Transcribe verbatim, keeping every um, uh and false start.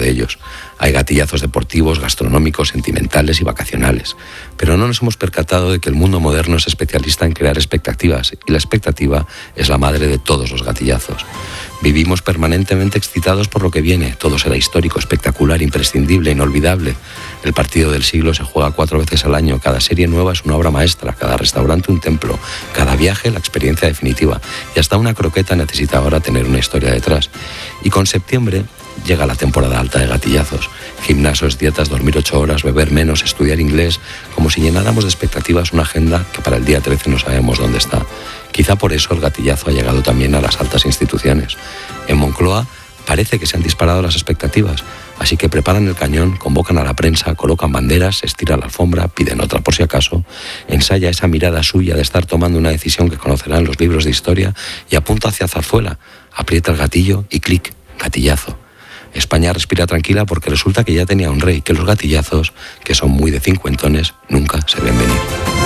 de ellos. Hay gatillazos deportivos, gastronómicos, sentimentales y vacacionales. Pero no nos hemos percatado de que el mundo moderno es especialista en crear expectativas y la expectativa es la madre de todos los gatillazos. Vivimos permanentemente excitados por lo que viene. Todo será histórico, espectacular, imprescindible, inolvidable. El partido del siglo se juega cuatro veces al año. Cada serie nueva es una obra maestra. Cada restaurante un templo. Cada viaje la experiencia definitiva. Y hasta una croqueta necesita ahora tener una historia detrás. Y con septiembre llega la temporada alta de gatillazos. Gimnasios, dietas, dormir ocho horas, beber menos, estudiar inglés, como si llenáramos de expectativas una agenda que para el día trece no sabemos dónde está. Quizá por eso el gatillazo ha llegado también a las altas instituciones. En Moncloa parece que se han disparado las expectativas, así que preparan el cañón, convocan a la prensa, colocan banderas, se estira la alfombra, piden otra por si acaso, ensaya esa mirada suya de estar tomando una decisión que conocerán los libros de historia y apunta hacia Zarzuela, aprieta el gatillo y clic, gatillazo. España respira tranquila porque resulta que ya tenía un rey, que los gatillazos, que son muy de cincuentones, nunca se ven venir.